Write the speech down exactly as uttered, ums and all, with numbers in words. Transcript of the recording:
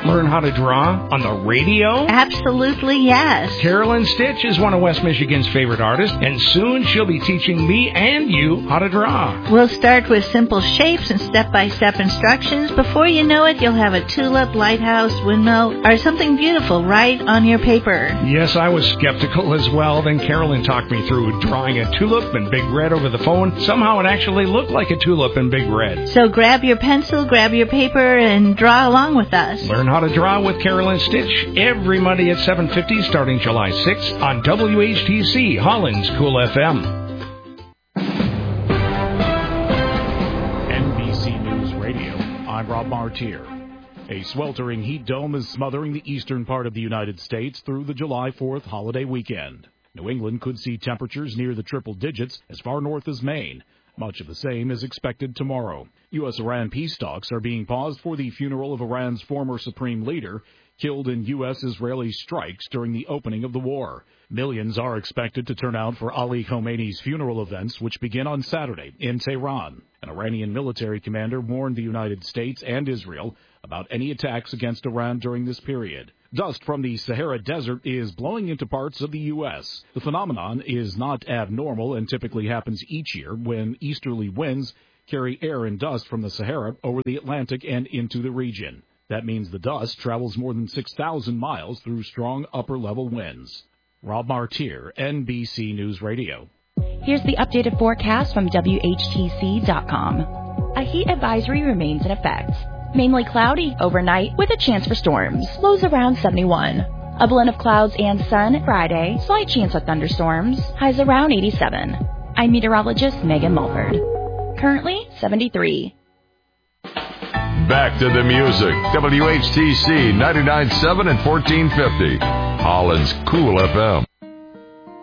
Learn how to draw on the radio? Absolutely, yes. Carolyn Stitch is one of West Michigan's favorite artists, and soon she'll be teaching me and you how to draw. We'll start with simple shapes and step-by-step instructions. Before you know it, you'll have a tulip, lighthouse, windmill, or something beautiful right on your paper. Yes, I was skeptical as well. Then Carolyn talked me through drawing a tulip in big red over the phone. Somehow it actually looked like a tulip in big red. So grab your pencil, grab your paper, and draw along with us. Learn how to draw with Carolyn Stitch every Monday at seven fifty starting July sixth on W H T C, Holland's Cool F M. N B C News Radio, I'm Rob Martier. A sweltering heat dome is smothering the eastern part of the United States through the July fourth holiday weekend. New England could see temperatures near the triple digits as far north as Maine. Much of the same is expected tomorrow. U S Iran peace talks are being paused for the funeral of Iran's former supreme leader, killed in U S Israeli strikes during the opening of the war. Millions are expected to turn out for Ali Khamenei's funeral events, which begin on Saturday in Tehran. An Iranian military commander warned the United States and Israel about any attacks against Iran during this period. Dust from the Sahara Desert is blowing into parts of the U S. The phenomenon is not abnormal and typically happens each year when easterly winds carry air and dust from the Sahara over the Atlantic and into the region. That means the dust travels more than six thousand miles through strong upper-level winds. Rob Martier, N B C News Radio. Here's the updated forecast from W H T C dot com. A heat advisory remains in effect. Mainly cloudy overnight with a chance for storms. Lows around seventy-one. A blend of clouds and sun Friday. Slight chance of thunderstorms. Highs around eighty-seven. I'm meteorologist Megan Mulford. Currently seventy-three. Back to the music. W H T C ninety-nine point seven and fourteen fifty. Holland's Cool F M.